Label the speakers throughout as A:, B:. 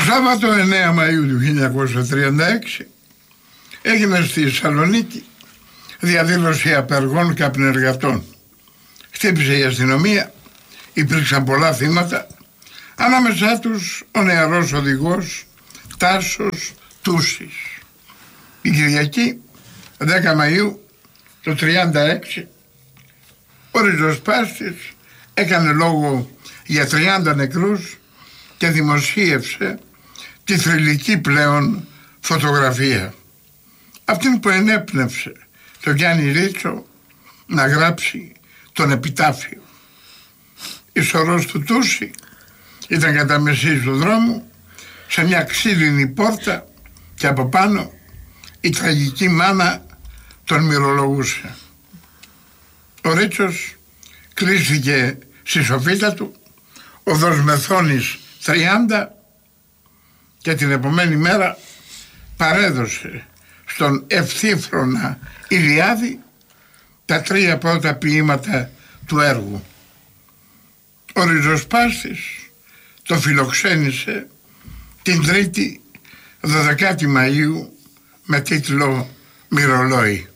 A: Σάββατο 9 Μαΐου του 1936 έγινε στη Θεσσαλονίκη διαδήλωση απεργών καπνεργατών. Χτύπησε η αστυνομία, υπήρξαν πολλά θύματα, ανάμεσά τους ο νεαρός οδηγός Τάσος Τούσης. Η Κυριακή 10 Μαΐου το 1936 ο ριζοσπάστης έκανε λόγο για 30 νεκρούς και δημοσίευσε τη θρυλική πλέον φωτογραφία, αυτήν που ενέπνευσε τον Γιάννη Ρίτσο να γράψει τον επιτάφιο. Η σωρός του Τούση ήταν κατά μεσής του δρόμου σε μια ξύλινη πόρτα και από πάνω η τραγική μάνα τον μυρολογούσε. Ο Ρίτσος κλείστηκε στη σοφίτα του, οδός Μεθόνης 30, και την επομένη μέρα παρέδωσε στον Ευθύφρονα Ηλιάδη τα 3 πρώτα ποίηματα του έργου. Ο ριζοσπάστης το φιλοξένησε την 3η 12η Μαΐου με τίτλο «Μυρολόι».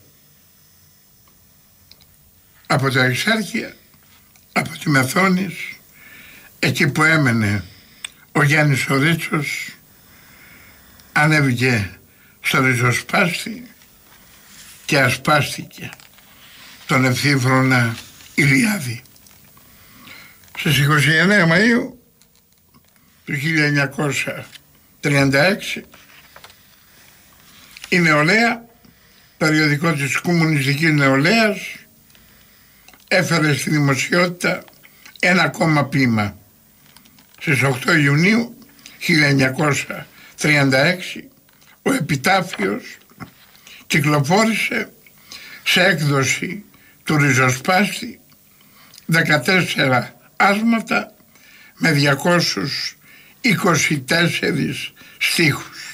A: Από τα Εξάρχεια, από τη Μεθόνης, εκεί που έμενε ο Γιάννης ο Ρίτσος, ανέβηκε στο ριζοσπάστη και ασπάστηκε τον Ευθύφρονα Ηλιάδη. Στις 29 Μαΐου του 1936 η Νεολαία, περιοδικό της Κομμουνιστικής Νεολαίας, έφερε στη δημοσιότητα ένα ακόμα ποίημα. Στις 8 Ιουνίου 1936 ο επιτάφιος κυκλοφόρησε σε έκδοση του ριζοσπάστη 14 άσματα με 224 στίχους.